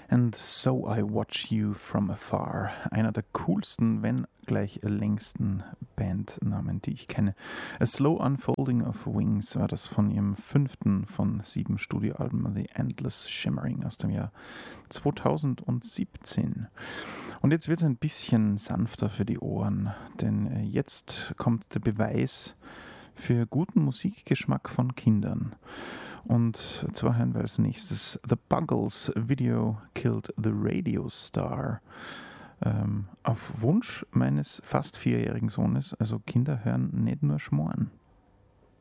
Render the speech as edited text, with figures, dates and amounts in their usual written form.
And So I Watch You From Afar. Einer der coolsten, wenn gleich längsten Bandnamen, die ich kenne. A Slow Unfolding of Wings war das von ihrem 5. von 7 Studioalben, The Endless Shimmering aus dem Jahr 2017. Und jetzt wird es ein bisschen sanfter für die Ohren, denn jetzt kommt der Beweis für guten Musikgeschmack von Kindern. Und zwar hören wir als nächstes The Buggles Video Killed the Radio Star. Auf Wunsch meines fast 4-jährigen Sohnes, also Kinder hören nicht nur Schmoren.